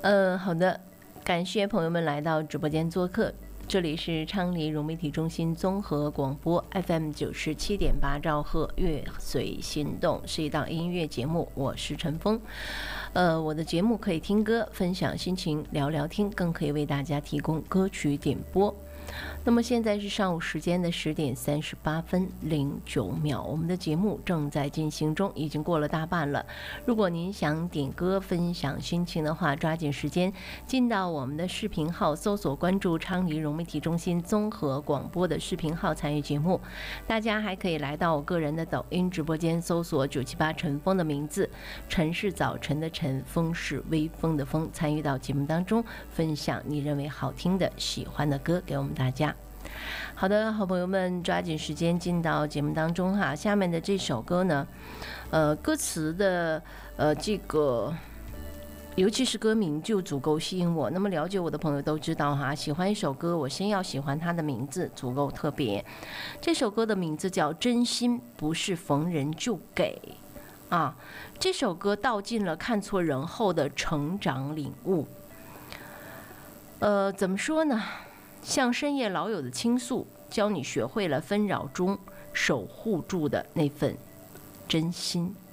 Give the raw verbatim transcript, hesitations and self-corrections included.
呃，好的，感谢朋友们来到直播间做客。这里是昌黎融媒体中心综合广播 F M 九十七点八兆赫，乐随心动是一档音乐节目，我是陈峰。呃，我的节目可以听歌、分享心情、聊聊天，更可以为大家提供歌曲点播。那么现在是上午时间的十点三十八分零九秒，我们的节目正在进行中，已经过了大半了。如果您想点歌分享心情的话，抓紧时间进到我们的视频号，搜索关注昌黎融媒体中心综合广播的视频号参与节目。大家还可以来到我个人的抖音直播间，搜索九七八陈峰的名字，晨是早晨的晨，风是微风的风，参与到节目当中，分享你认为好听的喜欢的歌给我们大家。好的，好朋友们，抓紧时间进到节目当中哈。下面的这首歌呢，呃，歌词的呃这个，尤其是歌名就足够吸引我。那么了解我的朋友都知道哈，喜欢一首歌，我先要喜欢它的名字，足够特别。这首歌的名字叫《真心不是逢人就给》啊。这首歌道尽了看错人后的成长领悟。呃，怎么说呢？像深夜老友的倾诉，教你学会了纷扰中守护住的那份真心。